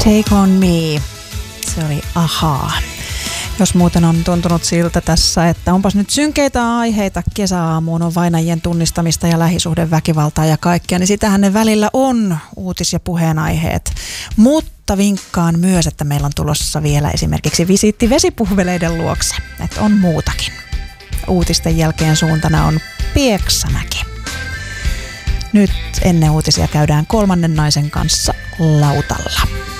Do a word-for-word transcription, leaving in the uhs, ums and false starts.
Take on me. Se oli ahaa. Jos muuten on tuntunut siltä tässä, että onpas nyt synkeitä aiheita kesäaamuun, on vainajien tunnistamista ja lähisuhdeväkivaltaa ja kaikkea, niin sitähän ne välillä on, uutis- ja puheenaiheet. Mutta vinkkaan myös, että meillä on tulossa vielä esimerkiksi visiitti vesipuhveleiden luokse, että on muutakin. Uutisten jälkeen suuntana on Pieksämäki. Nyt ennen uutisia käydään kolmannen naisen kanssa lautalla.